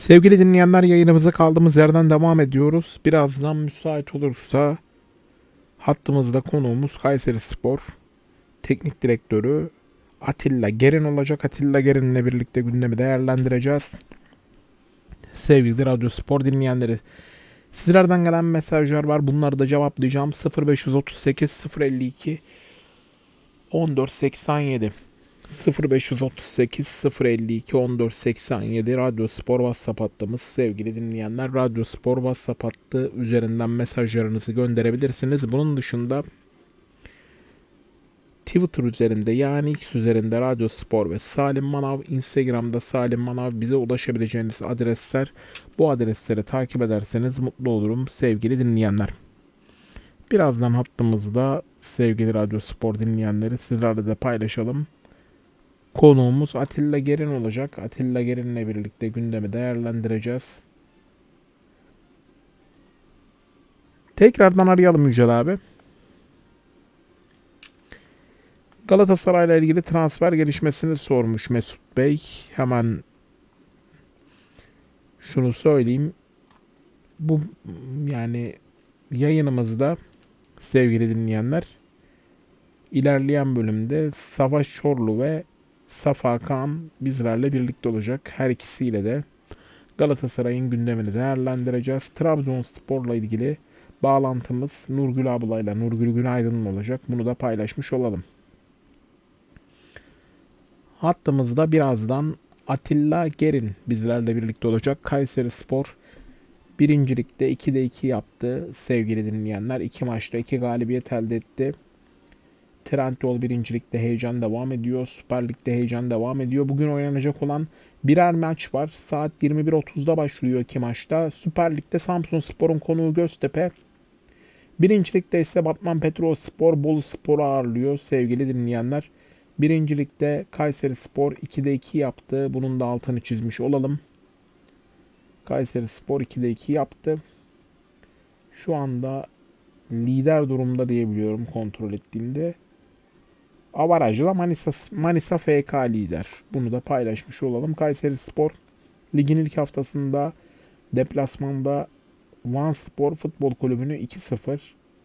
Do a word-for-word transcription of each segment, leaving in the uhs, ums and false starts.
Sevgili dinleyenler, yayınımıza kaldığımız yerden devam ediyoruz. Birazdan müsait olursa hattımızda konuğumuz Kayserispor Teknik Direktörü Atilla Gerin olacak. Atilla Gerin'le birlikte gündemi değerlendireceğiz. Sevgili Radyo Spor dinleyenleri, sizlerden gelen mesajlar var. Bunları da cevaplayacağım. sıfır beş otuz sekiz sıfır elli iki on dört seksen yedi sıfır beş otuz sekiz sıfır elli iki on dört seksen yedi Radyo Spor WhatsApp hattımız. Sevgili dinleyenler, Radyo Spor WhatsApp hattı üzerinden mesajlarınızı gönderebilirsiniz. Bunun dışında Twitter üzerinde, yani X üzerinde Radyo Spor ve Salim Manav, Instagram'da Salim Manav, bize ulaşabileceğiniz adresler. Bu adresleri takip ederseniz mutlu olurum sevgili dinleyenler. Birazdan hattımızda sevgili Radyo Spor dinleyenleri sizlerle de paylaşalım. Konuğumuz Atilla Gerin olacak. Atilla Gerin'le birlikte gündemi değerlendireceğiz. Tekrardan arayalım Yücel abi. Galatasaray'la ilgili transfer gelişmesini sormuş Mesut Bey. Hemen şunu söyleyeyim. Bu yani yayınımızda sevgili dinleyenler, ilerleyen bölümde Savaş Çorlu ve Safa Kaan bizlerle birlikte olacak. Her ikisiyle de Galatasaray'ın gündemini değerlendireceğiz. Trabzonspor'la ilgili bağlantımız Nurgül ablayla, Nurgül Günaydın'la olacak. Bunu da paylaşmış olalım. Hattımızda birazdan Atilla Gerin bizlerle birlikte olacak. Kayserispor birincilikte ikide iki yaptı sevgili dinleyenler. iki maçta iki galibiyet elde etti. Trendyol birincilikte heyecan devam ediyor. Süper Lig'de heyecan devam ediyor. Bugün oynanacak olan birer maç var. Saat yirmi bir otuzda başlıyor iki maçta. Süper Lig'de Samsunspor'un konuğu Göztepe. Birincilikte ise Batman Petrolspor Boluspor'u ağırlıyor sevgili dinleyenler. Birincilikte Kayserispor ikide iki yaptı. Bunun da altını çizmiş olalım. Kayserispor ikide iki yaptı. Şu anda lider durumda diyebiliyorum kontrol ettiğimde. Avarajla Manisa, Manisa F K lider. Bunu da paylaşmış olalım. Kayserispor ligin ilk haftasında deplasmanda Vanspor Futbol Kulübü'nü iki sıfır.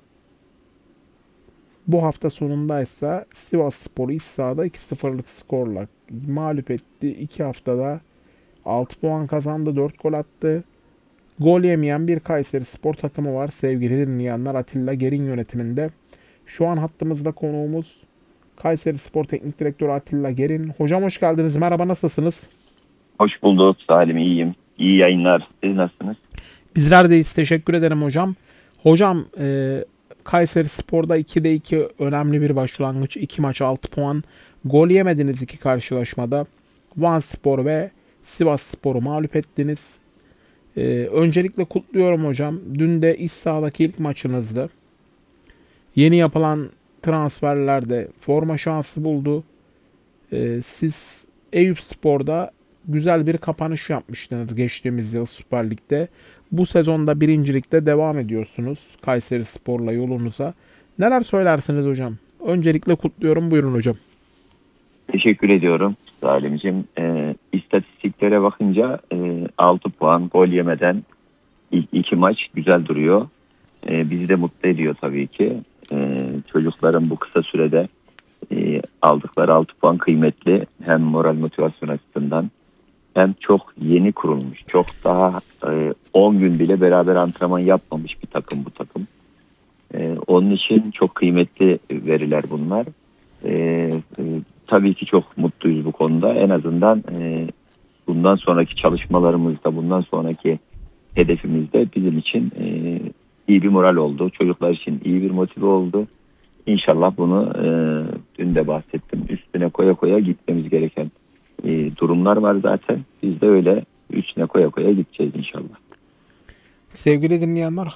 Bu hafta sonunda ise Sivasspor'u iç sahada iki sıfırlık skorla mağlup etti. iki haftada altı puan kazandı, dört gol attı. Gol yemeyen bir Kayserispor takımı var sevgili dinleyenler, Atilla Gerin yönetiminde. Şu an hattımızda konuğumuz Kayserispor Teknik Direktörü Atilla Gerin. Hocam hoş geldiniz. Merhaba, nasılsınız? Hoş bulduk Salim, iyiyim. İyi yayınlar. Siz nasılsınız? Bizler deyiz. Teşekkür ederim hocam. Hocam e, Kayserispor'da ikide iki önemli bir başlangıç. iki maç altı puan. Gol yemediniz iki karşılaşmada. Vanspor ve Sivasspor'u mağlup ettiniz. E, öncelikle kutluyorum hocam. Dün de iç sahadaki ilk maçınızdı. Yeni yapılan transferlerde forma şansı buldu. Ee, siz Eyüpspor'da güzel bir kapanış yapmıştınız geçtiğimiz yıl Süper Lig'de. Bu sezonda birincilikte devam ediyorsunuz Kayserispor'la yolunuza. Neler söylersiniz hocam? Öncelikle kutluyorum. Buyurun hocam. Teşekkür ediyorum Salim'ciğim. E, istatistiklere bakınca e, altı puan gol yemeden ilk iki maç güzel duruyor. E, bizi de mutlu ediyor tabii ki. E, çocukların bu kısa sürede e, aldıkları altı puan kıymetli. Hem moral motivasyon açısından hem çok yeni kurulmuş. Çok daha e, on gün bile beraber antrenman yapmamış bir takım bu takım. E, onun için çok kıymetli veriler bunlar. E, e, tabii ki çok mutluyuz bu konuda. En azından e, bundan sonraki çalışmalarımızda, bundan sonraki hedefimizde bizim için e, iyi bir moral oldu. Çocuklar için iyi bir motive oldu. İnşallah bunu e, dün de bahsettim. Üstüne koya koya gitmemiz gereken e, durumlar var zaten. Biz de öyle üstüne koya koya gideceğiz inşallah. Sevgili dinleyenler,